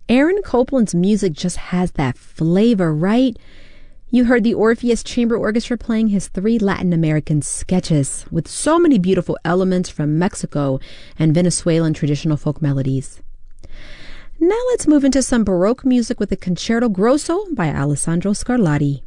Aaron Copland's music just has that flavor, right? You heard the Orpheus Chamber Orchestra playing his 3 Latin American sketches with so many beautiful elements from Mexico and Venezuelan traditional folk melodies. Now let's move into some Baroque music with the Concerto Grosso by Alessandro Scarlatti.